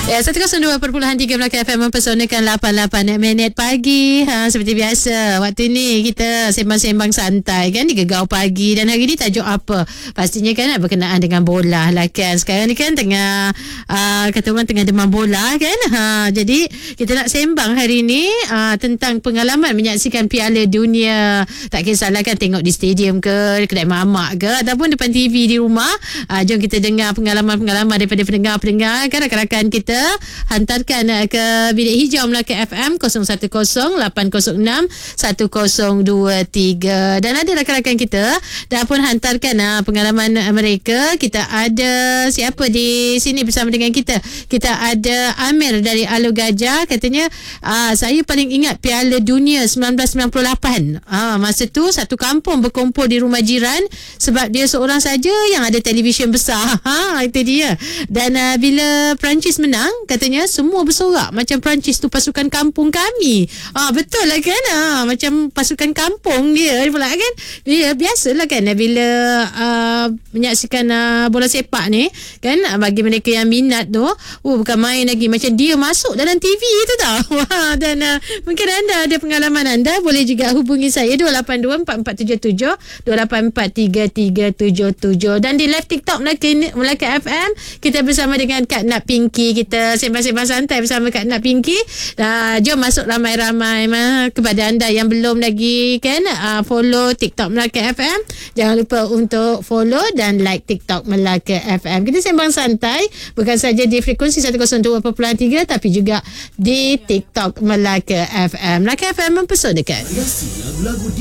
Ya, 102.3 Melaka FM mempersonakan 88 minit pagi. Seperti biasa, waktu ni kita sembang-sembang santai kan, di Gegar Pagi. Dan hari ni tajuk apa? Pastinya kan berkenaan dengan bola lah kan. Sekarang ni kan tengah, kata orang tengah demam bola kan. Jadi kita nak sembang hari ni tentang pengalaman menyaksikan Piala Dunia. Tak kisahlah kan tengok di stadium ke, kedai mamak ke, ataupun depan TV di rumah. Jom kita dengar pengalaman-pengalaman daripada pendengar-pendengar kan, rakan-rakan kita. Hantarkan ke bilik hijau Melaka FM 0108061023. Dan ada rakan-rakan kita dah pun hantarkan pengalaman mereka. Kita ada siapa di sini bersama dengan kita? Kita ada Amir dari Alor Gajah. Katanya saya paling ingat Piala Dunia 1998. Masa tu satu kampung berkumpul di rumah jiran sebab dia seorang saja yang ada televisyen besar. Itu dia. Dan bila Perancis menang, katanya semua bersorak macam Perancis tu pasukan kampung kami. Betul lah kan, macam pasukan kampung dia pula kan. Dia biasalah kan bila menyaksikan bola sepak ni kan, bagi mereka yang minat tu, bukan main lagi, macam dia masuk dalam TV tu tau. Dan mungkin anda ada pengalaman anda, boleh juga hubungi saya 282-4477 284-3377. Dan di live TikTok Melaka FM, kita bersama dengan Kak Nat Pinky. Kita sembang-sembang santai bersama Kak Nat Pinky. Jom masuk ramai-ramai. Kepada anda yang belum lagi kan follow TikTok Melaka FM, jangan lupa untuk follow dan like TikTok Melaka FM. Kita sembang santai bukan saja di frekuensi 102.3 tapi juga di TikTok Melaka FM. Melaka FM mempersonakan.